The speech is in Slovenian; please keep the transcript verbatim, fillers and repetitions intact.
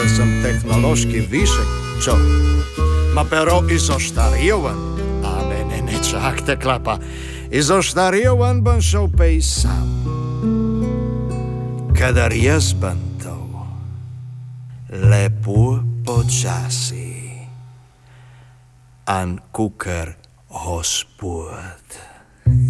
sem tehnološki višek, čo? Ma pero izoštariovan, a mene ne čakte klapa, izoštariovan ban šel pej sam. Kadar jaz ban to, lepo počasi, an kukar Gospod.